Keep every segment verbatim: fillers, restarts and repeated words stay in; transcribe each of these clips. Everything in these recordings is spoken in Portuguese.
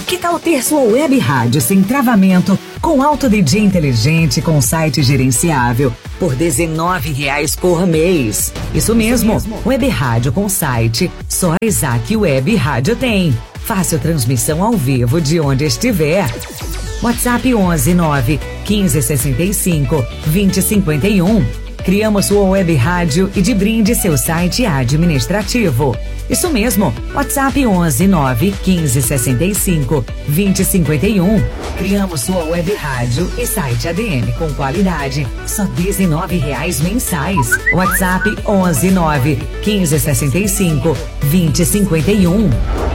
Que tal ter sua web rádio sem travamento, com alto D J inteligente, com site gerenciável, por dezenove reais por mês? Isso mesmo, Isso mesmo. Web rádio com site, só a Isaac Web Rádio tem. Fácil transmissão ao vivo de onde estiver. WhatsApp onze nove quinze sessenta e cinco vinte cinquenta e um. Criamos sua web rádio e de brinde seu site administrativo. Isso mesmo, WhatsApp onze nove quinze sessenta e cinco vinte cinquenta e um. Criamos sua web rádio e site A D M com qualidade, só dezenove reais mensais. WhatsApp onze nove quinze sessenta e cinco vinte cinquenta e um.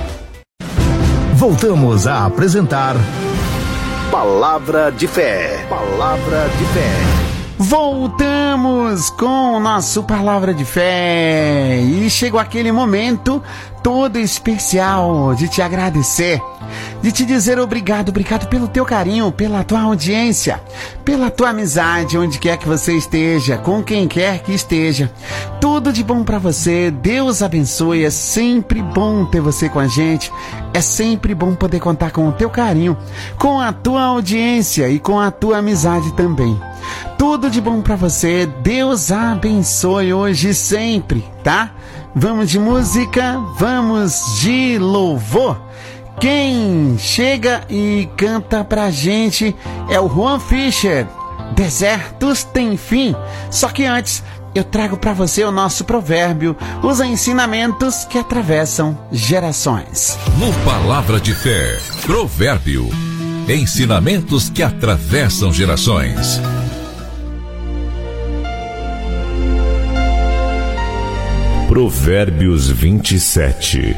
Voltamos a apresentar Palavra de Fé. Palavra de Fé. Voltamos com o nosso Palavra de Fé e chegou aquele momento todo especial de te agradecer, de te dizer obrigado, obrigado pelo teu carinho, pela tua audiência, pela tua amizade, onde quer que você esteja, com quem quer que esteja. Tudo de bom pra você, Deus abençoe, é sempre bom ter você com a gente, é sempre bom poder contar com o teu carinho, com a tua audiência e com a tua amizade também. Tudo de bom pra você, Deus abençoe hoje e sempre, tá? Vamos de música, vamos de louvor. Quem chega e canta pra gente é o Juan Fischer. Desertos têm fim. Só que antes, eu trago pra você o nosso provérbio, os ensinamentos que atravessam gerações. No Palavra de Fé, provérbio, ensinamentos que atravessam gerações. Provérbios vinte e sete.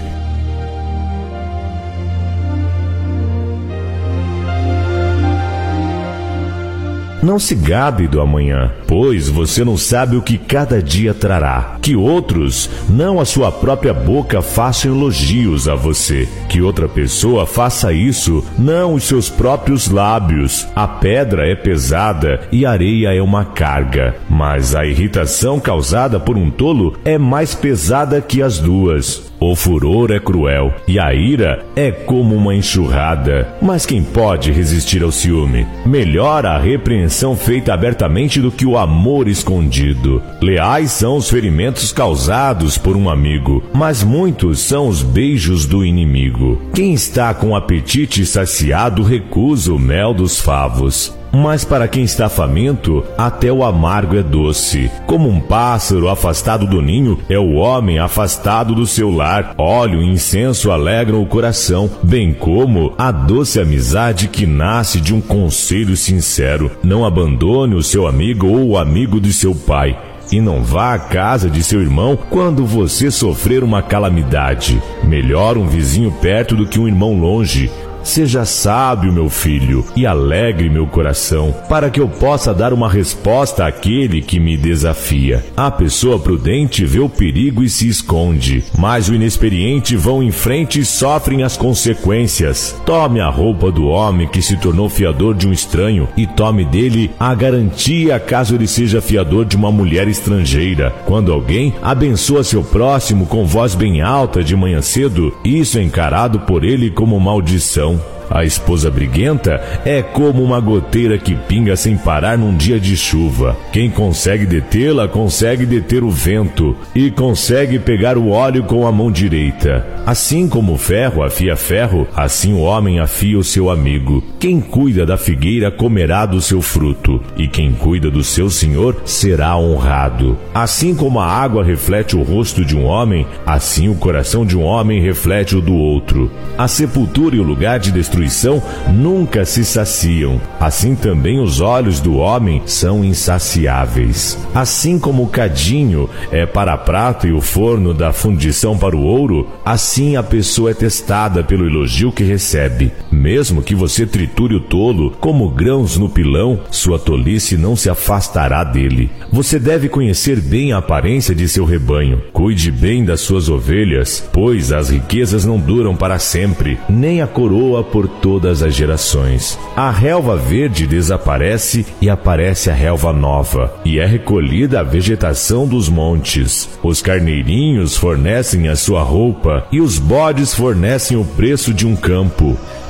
Não se gabe do amanhã, pois você não sabe o que cada dia trará. Que outros, não a sua própria boca, façam elogios a você. Que outra pessoa faça isso, não os seus próprios lábios. A pedra é pesada e a areia é uma carga, mas a irritação causada por um tolo é mais pesada que as duas. O furor é cruel e a ira é como uma enxurrada. Mas quem pode resistir ao ciúme? Melhor a repreensão feita abertamente do que o amor escondido. Leais são os ferimentos causados por um amigo, mas muitos são os beijos do inimigo. Quem está com o apetite saciado recusa o mel dos favos. Mas para quem está faminto, até o amargo é doce. Como um pássaro afastado do ninho, é o homem afastado do seu lar. Óleo e incenso alegram o coração, bem como a doce amizade que nasce de um conselho sincero. Não abandone o seu amigo ou o amigo de seu pai. E não vá à casa de seu irmão quando você sofrer uma calamidade. Melhor um vizinho perto do que um irmão longe. Seja sábio, meu filho, e alegre meu coração, para que eu possa dar uma resposta àquele que me desafia. A pessoa prudente vê o perigo e se esconde, mas o inexperiente vão em frente e sofrem as consequências. Tome a roupa do homem que se tornou fiador de um estranho e tome dele a garantia caso ele seja fiador de uma mulher estrangeira. Quando alguém abençoa seu próximo com voz bem alta de manhã cedo, isso é encarado por ele como maldição. A esposa briguenta é como uma goteira que pinga sem parar num dia de chuva. Quem consegue detê-la, consegue deter o vento e consegue pegar o óleo com a mão direita. Assim como o ferro afia ferro, assim o homem afia o seu amigo. Quem cuida da figueira comerá do seu fruto, e quem cuida do seu senhor será honrado. Assim como a água reflete o rosto de um homem, assim o coração de um homem reflete o do outro. A sepultura e o lugar de destruição nunca se saciam. Assim também os olhos do homem são insaciáveis. Assim como o cadinho é para a prata e o forno da fundição para o ouro, assim a pessoa é testada pelo elogio que recebe. Mesmo que você triture o tolo como grãos no pilão, sua tolice não se afastará dele. Você deve conhecer bem a aparência de seu rebanho. Cuide bem das suas ovelhas, pois as riquezas não duram para sempre, nem a coroa por todas as gerações. A relva verde desaparece e aparece a relva nova, e é recolhida a vegetação dos montes. Os carneirinhos fornecem a sua roupa, e os bodes fornecem o preço de um campo.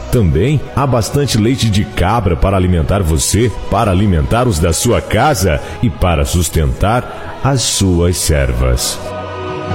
Também há bastante leite de cabra para alimentar você, para alimentar os da sua casa e para sustentar as suas servas.